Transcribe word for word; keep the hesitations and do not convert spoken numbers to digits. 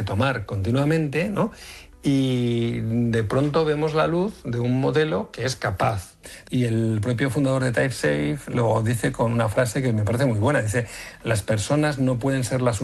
retomar continuamente, ¿no? Y de pronto vemos la luz de un modelo que es capaz. Y el propio fundador de TypeSafe lo dice con una frase que me parece muy buena. Dice, las personas no pueden ser las